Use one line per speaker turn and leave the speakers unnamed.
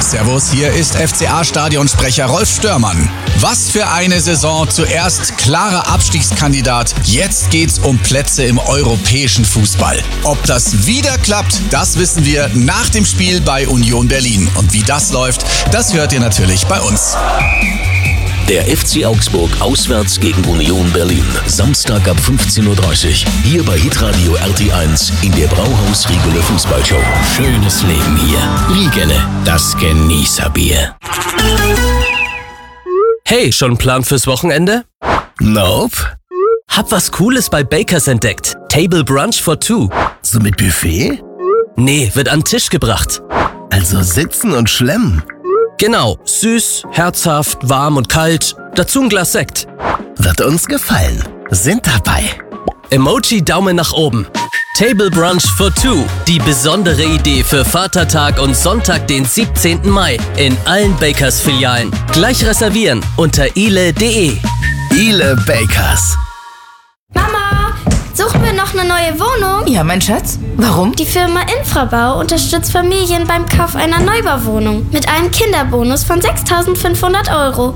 Servus, hier ist FCA-Stadionsprecher Rolf Störmann. Was für eine Saison. Zuerst klarer Abstiegskandidat, jetzt geht's um Plätze im europäischen Fußball. Ob das wieder klappt, das wissen wir nach dem Spiel bei Union Berlin. Und wie das läuft, das hört ihr natürlich bei uns.
Der FC Augsburg auswärts gegen Union Berlin. Samstag ab 15.30 Uhr. Hier bei Hitradio RT1 in der Brauhaus-Riegele Fußballshow. Schönes Leben hier. Riegele, das Genießerbier.
Hey, schon ein Plan fürs Wochenende?
Nope.
Hab was Cooles bei Bakers entdeckt. Table Brunch for Two.
So mit Buffet?
Nee, wird an den Tisch gebracht.
Also sitzen und schlemmen.
Genau, süß, herzhaft, warm und kalt. Dazu ein Glas Sekt.
Wird uns gefallen. Sind dabei.
Emoji Daumen nach oben. Table Brunch for Two. Die besondere Idee für Vatertag und Sonntag, den 17. Mai. In allen Bakers-Filialen. Gleich reservieren unter ile.de.
Ile Bakers.
Mama, suchen wir noch eine neue Wohnung?
Ja, mein Schatz. Warum?
Die Firma Infrabau unterstützt Familien beim Kauf einer Neubauwohnung mit einem Kinderbonus von 6.500 €.